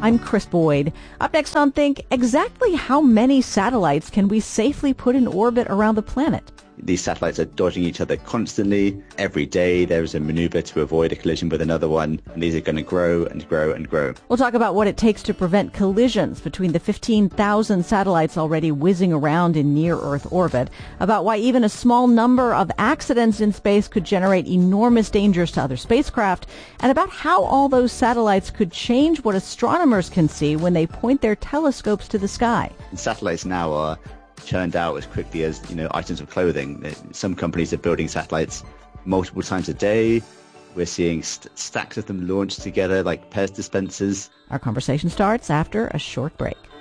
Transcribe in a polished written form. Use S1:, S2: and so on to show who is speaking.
S1: I'm Chris Boyd. Up next on Think, exactly how many satellites can we safely put in orbit around the planet?
S2: These satellites are dodging each other constantly. Every day there is a maneuver to avoid a collision with another one, and these are going to grow and grow and grow.
S1: We'll talk about what it takes to prevent collisions between the 15,000 satellites already whizzing around in near-Earth orbit, about why even a small number of accidents in space could generate enormous dangers to other spacecraft, and about how all those satellites could change what astronomers can see when they point their telescopes to the sky.
S2: Satellites now are churned out as quickly as, items of clothing. Some companies are building satellites multiple times a day. We're seeing stacks of them launched together like Pez dispensers.
S1: Our conversation starts after a short break.